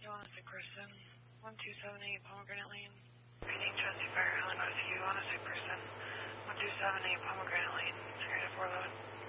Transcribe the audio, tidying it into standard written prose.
You want a sick person? 1278 Pomegranate Lane. Reading Chelsea Fire, Highland OCU. On a sick person. 1278 Pomegranate Lane. Area 4 load.